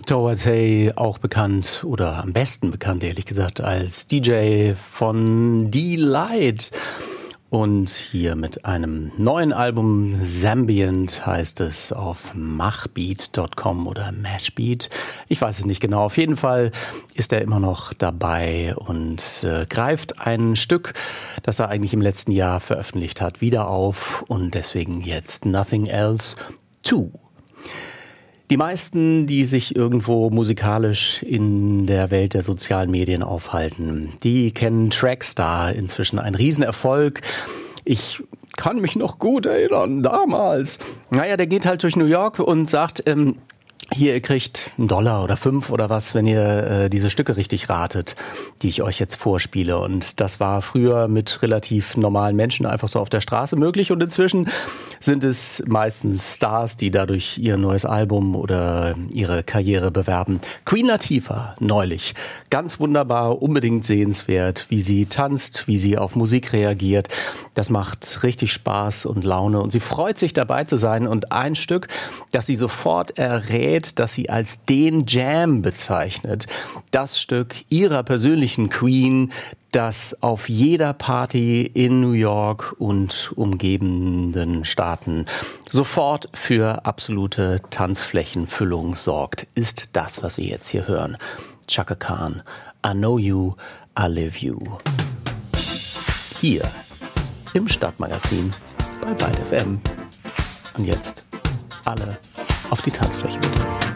Doherty, auch bekannt oder am besten bekannt, ehrlich gesagt, als DJ von Delight. Und hier mit einem neuen Album, Zambient heißt es, auf machbeat.com oder Mashbeat. Ich weiß es nicht genau. Auf jeden Fall ist er immer noch dabei und greift ein Stück, das er eigentlich im letzten Jahr veröffentlicht hat, wieder auf. Und deswegen jetzt Nothing Else 2. Die meisten, die sich irgendwo musikalisch in der Welt der sozialen Medien aufhalten, die kennen Trackstar, inzwischen ein Riesenerfolg. Ich kann mich noch gut erinnern, damals. Naja, der geht halt durch New York und sagt, hier, ihr kriegt $1 oder 5 oder was, wenn ihr diese Stücke richtig ratet, die ich euch jetzt vorspiele. Und das war früher mit relativ normalen Menschen einfach so auf der Straße möglich. Und inzwischen sind es meistens Stars, die dadurch ihr neues Album oder ihre Karriere bewerben. Queen Latifah neulich. Ganz wunderbar, unbedingt sehenswert, wie sie tanzt, wie sie auf Musik reagiert. Das macht richtig Spaß und Laune. Und sie freut sich dabei zu sein. Und ein Stück, das sie sofort errät, das sie als den Jam bezeichnet. Das Stück ihrer persönlichen Queen, das auf jeder Party in New York und umgebenden Staaten sofort für absolute Tanzflächenfüllung sorgt, ist das, was wir jetzt hier hören. Chaka Khan, I Know You, I Live You. Hier im Stadtmagazin bei Byte FM. Und jetzt alle auf die Tanzfläche bitte.